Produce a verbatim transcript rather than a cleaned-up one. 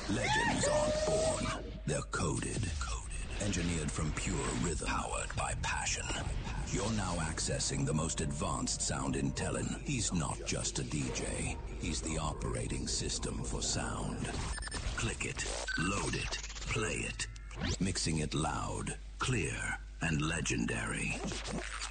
Legends aren't born, they're coded. Coded. Engineered from pure rhythm. Powered by passion. You're now accessing the most advanced sound in Tellin. He's not just a D J. He's the operating system for sound. Click it, load it, play it. Mixing it loud, clear, and legendary.